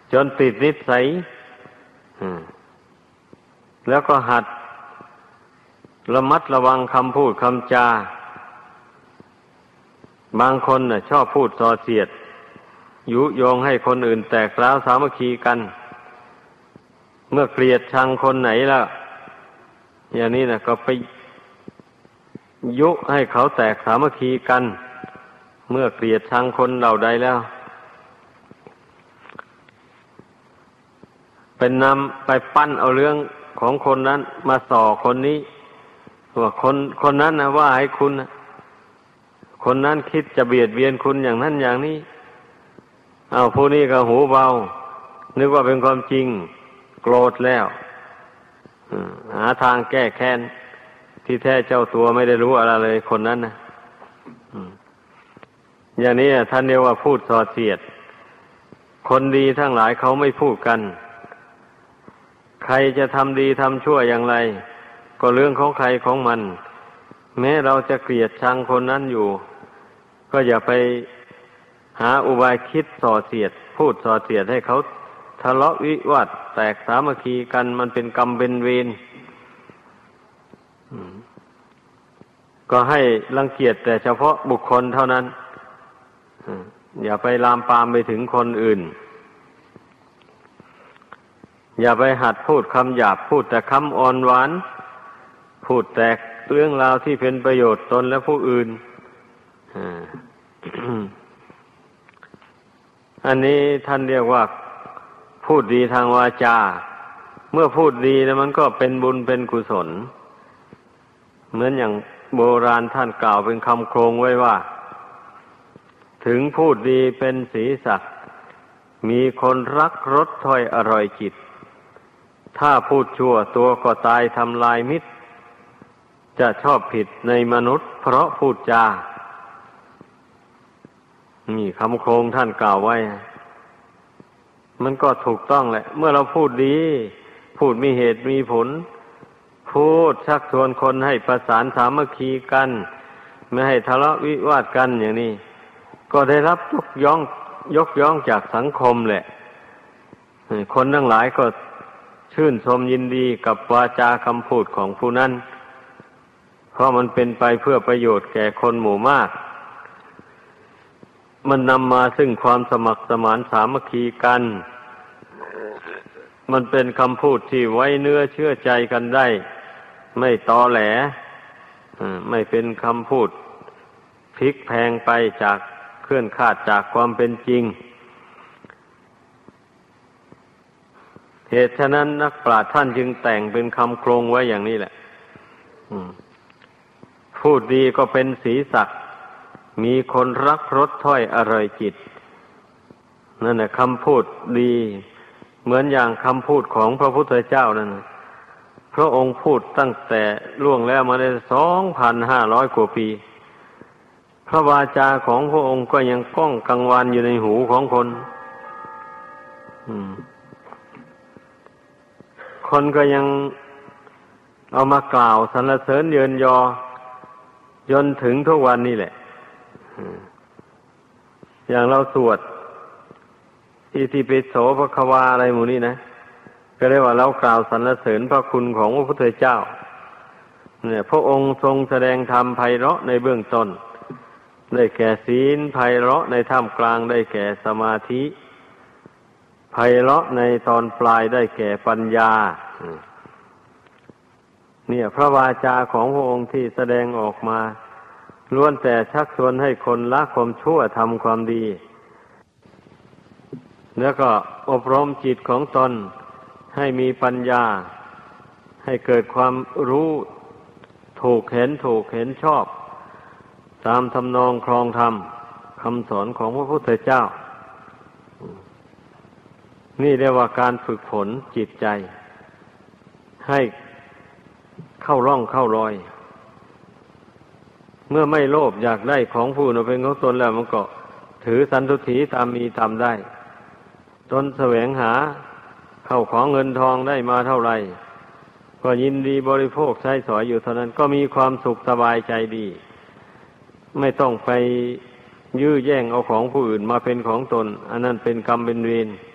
จนติดนิสัยแล้วก็หัดระมัดระวังคำพูดคำจาบางคนน่ะชอบพูดส่อเสียดยุยงให้คนอื่นแตกร้าวสามัคคีกันเมื่อเกลียดชังคนไหนแล้วอย่างนี้นะก็ไปยุให้เขาแตกสามัคคีกันเมื่อเกลียดชังคนเหล่าใดแล้วเป็นนำไปปั้นเอาเรื่องของคนนั้นมาส่อคนนี้ว่าคนนั้นนะว่าให้คุณคนนั้นคิดจะเบียดเบียนคุณอย่างนั้นอย่างนี้เอาผู้นี้ก็หูเบานึกว่าเป็นความจริงโกรธแล้วหาทางแก้แค้นที่แท้เจ้าตัวไม่ได้รู้อะไรเลยคนนั้นนะอย่างนี้ท่านเรียกว่าพูดส่อเสียดคนดีทั้งหลายเขาไม่พูดกันใครจะทำดีทำชั่วอย่างไรก็เรื่องของใครของมันแม้เราจะเกลียดชังคนนั้นอยู่ก็อย่าไปหาอุบายคิดส่อเสียดพูดส่อเสียดให้เขาทะเลาะวิวาทแตกสามัคคีกันมันเป็นกรรมเป็นเวรก็ให้รังเกียจแต่เฉพาะบุคคลเท่านั้นอย่าไปลามปามไปถึงคนอื่นอย่าไปหัดพูดคำหยาบพูดแต่คำอ่อนหวานพูดแต่เรื่องราวที่เป็นประโยชน์ตนและผู้อื่นอันนี้ท่านเรียกว่าพูดดีทางวาจาเมื่อพูดดีแล้วมันก็เป็นบุญเป็นกุศลเหมือนอย่างโบราณท่านกล่าวเป็นคำโครงไว้ว่าถึงพูดดีเป็นสีสักมีคนรักรสถ้อยอร่อยจิตถ้าพูดชั่วตัวก็ตายทำลายมิตรจะชอบผิดในมนุษย์เพราะพูดจานี่คำโครงท่านกล่าวไว้มันก็ถูกต้องแหละเมื่อเราพูดดีพูดมีเหตุมีผลพูดชักชวนคนให้ประสานสามัคคีกันไม่ให้ทะเลาะวิวาทกันอย่างนี้ก็ได้รับยกย่องจากสังคมแหละคนทั้งหลายก็ชื่นชมยินดีกับวาจาคำพูดของผู้นั้นเพราะมันเป็นไปเพื่อประโยชน์แก่คนหมู่มากมันนำมาซึ่งความสมัครสมานสามัคคีกันมันเป็นคำพูดที่ไว้เนื้อเชื่อใจกันได้ไม่ตอแหลไม่เป็นคำพูดพลิกแพลงไปจากเคลื่อนคลาดจากความเป็นจริงเหตุฉะนั้นนักปราชญ์ท่านจึงแต่งเป็นคำโครงไว้อย่างนี้แหละพูดดีก็เป็นสีสักมีคนรักรสถ้อยอร่อยจิตนั่นแหละคำพูดดีเหมือนอย่างคำพูดของพระพุทธเจ้านั่นพระองค์พูดตั้งแต่ล่วงแล้วมาได้ 2,500 กว่าปีพระวาจาของพระองค์ก็ยังก้องกังวานอยู่ในหูของคนคนก็ยังเอามากล่าวสรรเสริญเยินยอจนถึงทุกวันนี้แหละอย่างเราสวดอิติปิโสภควาอะไรหมู่นี้นะก็เรียกว่าเรากล่าวสรรเสริญพระคุณของพระพุทธเจ้าเนี่ยพระองค์ทรงแสดงธรรมไพเราะในเบื้องต้นได้แก่ศีลไพเราะในท่ามกลางได้แก่สมาธิไพเราะในตอนปลายได้แก่ปัญญาเนี่ยพระวาจาของพระองค์ที่แสดงออกมาล้วนแต่ชักชวนให้คนละความชั่วทำความดีแล้วก็อบรมจิตของตนให้มีปัญญาให้เกิดความรู้ถูกเห็นชอบตามทำนองครองธรรมคำสอนของพระพุทธเจ้านี่เรียกว่าการฝึกฝนจิตใจให้เข้าร่องเข้ารอยเมื่อไม่โลภอยากได้ของผู้อื่นเป็นของตนแล้วมันก็ถือสันตุถีตามมีตามได้ตนแสวงหาเข้าของเงินทองได้มาเท่าไหร่ก็ยินดีบริโภคใช้สอยอยู่เท่านั้นก็มีความสุขสบายใจดีไม่ต้องไปยื้อแย่งเอาของผู้อื่นมาเป็นของตนอันนั้นเป็นกรรมเป็นเวร